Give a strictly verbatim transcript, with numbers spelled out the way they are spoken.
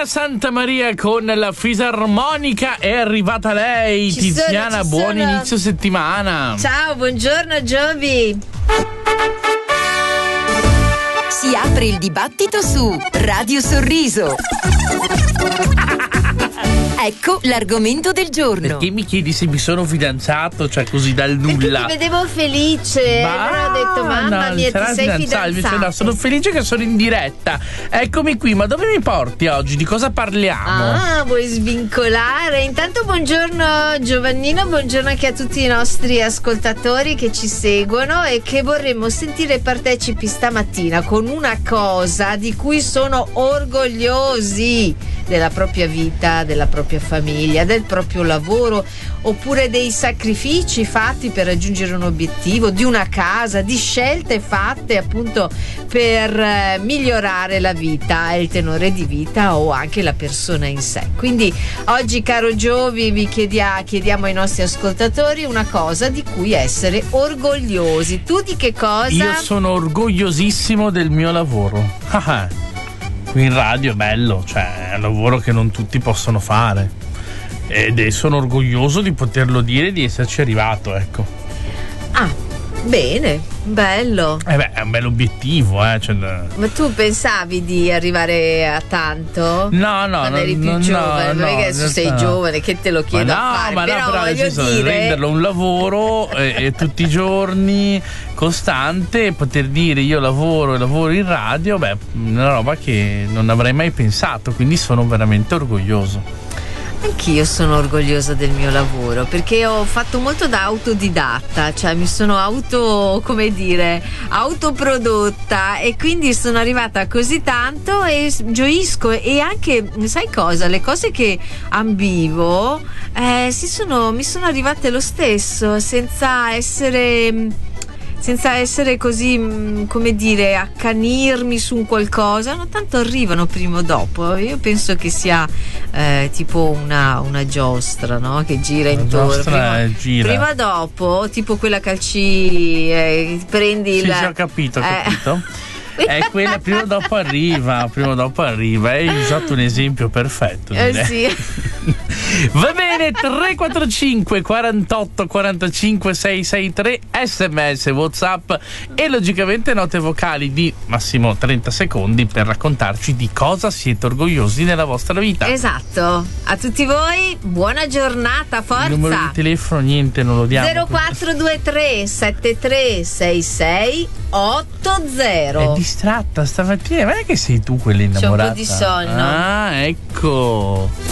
Santa Maria con la fisarmonica, è arrivata lei, Ci Tiziana, sono, ci buon sono. inizio settimana. Ciao, buongiorno Giovi. Si apre il dibattito su Radio Sorriso. Ecco l'argomento del giorno. Perché mi chiedi se mi sono fidanzato, cioè così dal nulla? Perché ti vedevo felice, Ma allora ho detto mamma non mia, sarà ti sei fidanzato, invece fidanzato. no, sono felice che sono in diretta. Eccomi qui, ma dove mi porti oggi? Di cosa parliamo? Ah, vuoi svincolare? Intanto buongiorno Giovannino, buongiorno anche a tutti i nostri ascoltatori che ci seguono e che vorremmo sentire partecipi stamattina con una cosa di cui sono orgogliosi della propria vita, della propria famiglia, del proprio lavoro, oppure dei sacrifici fatti per raggiungere un obiettivo, di una casa, di scelte fatte appunto per eh, migliorare la vita, il tenore di vita o anche la persona in sé. Quindi oggi, caro Giovi, vi chiedia, chiediamo ai nostri ascoltatori una cosa di cui essere orgogliosi. Tu di che cosa? Io sono orgogliosissimo del mio lavoro. Ah, ah. Qui in radio è bello, cioè è un lavoro che non tutti possono fare ed è, sono orgoglioso di poterlo dire e di esserci arrivato, ecco. Ah, bene, bello. Eh beh, è un bel obiettivo, eh. Cioè, Ma tu pensavi di arrivare a tanto? no, no, quando no, eri più no, giovane, no, perché no, adesso sei no. giovane, che te lo chiedo ma no, a fare. ma però, no, però nel voglio senso, dire, renderlo un lavoro e, e tutti i giorni costante e poter dire io lavoro e lavoro in radio, beh, una roba che non avrei mai pensato, quindi sono veramente orgoglioso. anch'io sono orgogliosa del mio lavoro perché ho fatto molto da autodidatta, cioè mi sono auto, come dire, autoprodotta e quindi sono arrivata così tanto e gioisco. E anche, sai cosa, le cose che ambivo eh, si sono, mi sono arrivate lo stesso, senza essere senza essere così, come dire, accanirmi su un qualcosa, no, tanto arrivano prima o dopo. Io penso che sia eh, tipo una, una giostra, no? Che gira La intorno. giostra Prima, gira. prima o dopo, tipo quella calci, eh, prendi Sì, il. sì, ho capito, ho eh. capito. È quella prima o dopo arriva, prima o dopo arriva. Hai usato un esempio perfetto. Eh direi. sì. Va bene, tre quattro cinque quarantotto quarantacinque seicentosessantatré, sms, whatsapp e logicamente note vocali di massimo trenta secondi per raccontarci di cosa siete orgogliosi nella vostra vita. Esatto. A tutti voi, buona giornata, forza. Il numero di telefono niente, non lo diamo. zero quattro due tre sette tre sei sei otto zero. È distratta stamattina, ma è che sei tu quella innamorata? C'ho un po' di sonno. Ah, ecco.